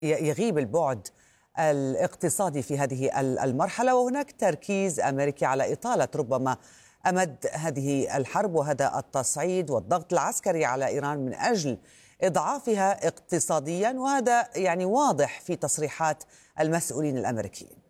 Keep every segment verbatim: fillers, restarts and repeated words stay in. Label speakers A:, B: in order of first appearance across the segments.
A: يغيب البعد الاقتصادي في هذه المرحلة، وهناك تركيز أمريكي على إطالة ربما أمد هذه الحرب وهذا التصعيد والضغط العسكري على إيران من أجل إضعافها اقتصاديا، وهذا يعني واضح في تصريحات المسؤولين الأمريكيين.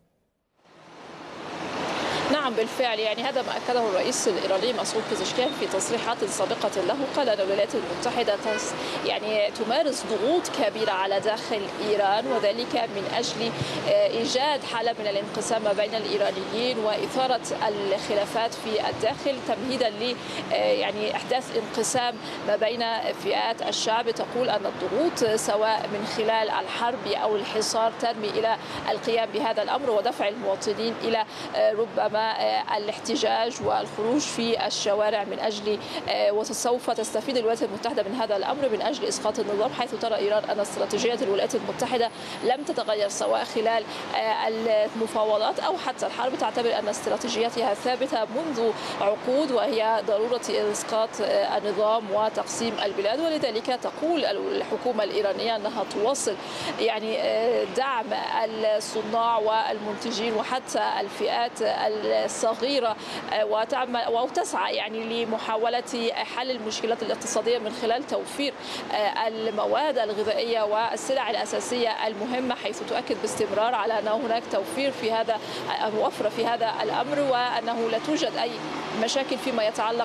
B: نعم بالفعل، يعني هذا ما أكده الرئيس الإيراني مسعود بزشكيان في تصريحات سابقة له. قال أن الولايات المتحدة يعني تمارس ضغوط كبيرة على داخل إيران، وذلك من أجل إيجاد حالة من الانقسام ما بين الإيرانيين وإثارة الخلافات في الداخل تمهيدا ل يعني إحداث انقسام ما بين فئات الشعب. تقول أن الضغوط سواء من خلال الحرب أو الحصار ترمي إلى القيام بهذا الأمر ودفع المواطنين إلى ربما الاحتجاج والخروج في الشوارع من أجل، وسوف تستفيد الولايات المتحدة من هذا الأمر من أجل إسقاط النظام، حيث ترى إيران أن استراتيجية الولايات المتحدة لم تتغير سواء خلال المفاوضات أو حتى الحرب. تعتبر أن استراتيجيتها ثابتة منذ عقود، وهي ضرورة إسقاط النظام وتقسيم البلاد، ولذلك تقول الحكومة الإيرانية أنها تواصل يعني دعم الصناع والمنتجين وحتى الفئات الصغيرة، وتعمل وتسعى يعني لمحاولة حل المشكلات الاقتصادية من خلال توفير المواد الغذائية والسلع الأساسية المهمة، حيث تؤكد باستمرار على أن هناك توفير في هذا وفرة في هذا الأمر، وأنه لا توجد أي مشاكل فيما يتعلق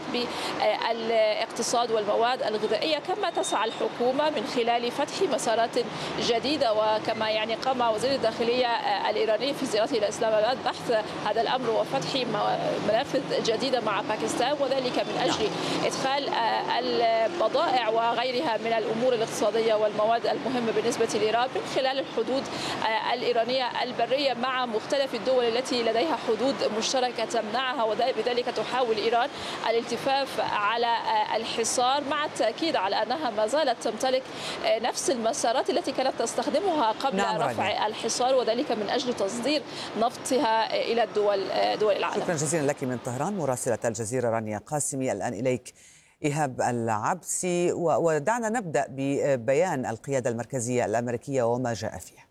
B: بالاقتصاد والمواد الغذائية. كما تسعى الحكومة من خلال فتح مسارات جديدة، وكما يعني قام وزير الداخلية الإيراني في زيارته إلى إسلام آباد بحث هذا الأمر وفتح منافذ جديدة مع باكستان، وذلك من أجل إدخال البضائع وغيرها من الأمور الاقتصادية والمواد المهمة بالنسبة لإيران من خلال الحدود الإيرانية البرية مع مختلف الدول التي لديها حدود مشتركة تمنعها، وبذلك تحاول إيران الالتفاف على الحصار، مع التأكيد على أنها ما زالت تمتلك نفس المسارات التي كانت تستخدمها قبل نعم رفع رأي. الحصار، وذلك من أجل تصدير نفطها إلى الدول دول العالم.
A: شكرا جزيلا لك من طهران مراسلة الجزيرة رانيا قاسمي. الآن إليك إيهاب العبسي، ودعنا نبدأ ببيان القيادة المركزية الأمريكية وما جاء فيه.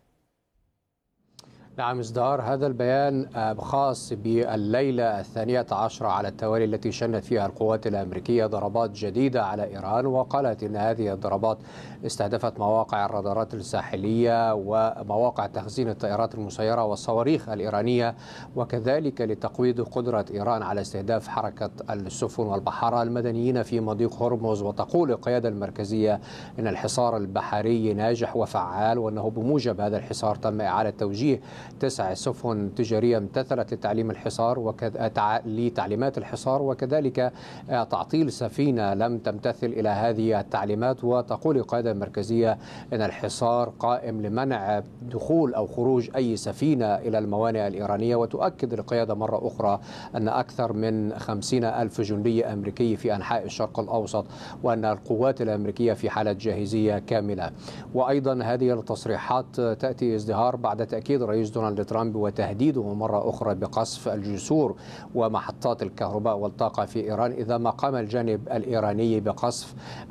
C: نعم، إصدار هذا البيان خاص بالليلة الثانية عشرة على التوالي التي شنت فيها القوات الأمريكية ضربات جديدة على إيران، وقالت إن هذه الضربات استهدفت مواقع الرادارات الساحلية ومواقع تخزين الطائرات المسيرة والصواريخ الإيرانية، وكذلك لتقويض قدرة إيران على استهداف حركة السفن والبحارة المدنيين في مضيق هرمز. وتقول القيادة المركزية إن الحصار البحري ناجح وفعال، وأنه بموجب هذا الحصار تم إعادة توجيه تسع سفن تجارية امتثلت لتعليم الحصار وكذ... لتعليمات الحصار، وكذلك تعطيل سفينة لم تمتثل إلى هذه التعليمات. وتقول القيادة المركزية أن الحصار قائم لمنع دخول أو خروج أي سفينة إلى الموانئ الإيرانية. وتؤكد القيادة مرة أخرى أن أكثر من خمسين ألف جندي أمريكي في أنحاء الشرق الأوسط، وأن القوات الأمريكية في حالة جاهزية كاملة. وأيضا هذه التصريحات تأتي ازدهار بعد تأكيد رئيس دونالد ترامب وتهديده مرة أخرى بقصف الجسور ومحطات الكهرباء والطاقة في إيران إذا ما قام الجانب الإيراني بقصف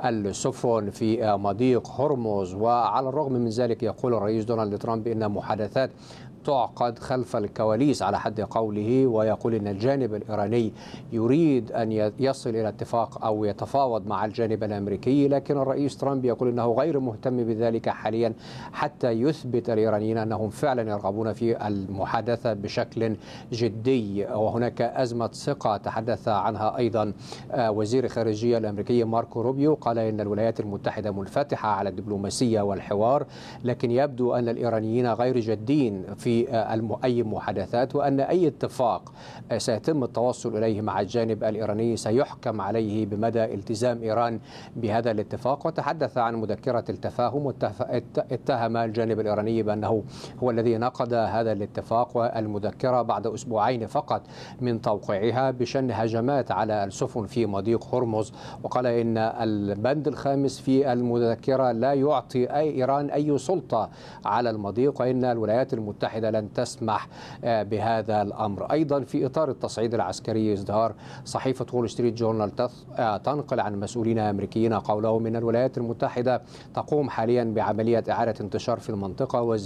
C: السفن في مضيق هرمز. وعلى الرغم من ذلك يقول الرئيس دونالد ترامب إن محادثات تعقد خلف الكواليس على حد قوله، ويقول إن الجانب الإيراني يريد أن يصل إلى اتفاق أو يتفاوض مع الجانب الأمريكي، لكن الرئيس ترامب يقول إنه غير مهتم بذلك حاليا حتى يثبت الإيرانيين أنهم فعلا يرغبون في المحادثة بشكل جدي. وهناك أزمة ثقة تحدث عنها أيضا وزير الخارجية الأمريكي ماركو روبيو، قال إن الولايات المتحدة منفتحة على الدبلوماسية والحوار، لكن يبدو أن الإيرانيين غير جادين في أي محادثات، وأن أي اتفاق سيتم التوصل إليه مع الجانب الإيراني سيحكم عليه بمدى التزام إيران بهذا الاتفاق. وتحدث عن مذكرة التفاهم، واتهم الجانب الإيراني بأنه هو الذي نقض هذا الاتفاق والمذكرة بعد أسبوعين فقط من توقيعها بشن هجمات على السفن في مضيق هرمز، وقال إن البند الخامس في المذكرة لا يعطي أي إيران أي سلطة على المضيق، وإن الولايات المتحدة لن تسمح بهذا الأمر. أيضا في إطار التصعيد العسكري إصدار صحيفة وول ستريت جورنال تنقل عن مسؤولين أمريكيين قولهم إن الولايات المتحدة تقوم حاليا بعملية إعادة انتشار في المنطقة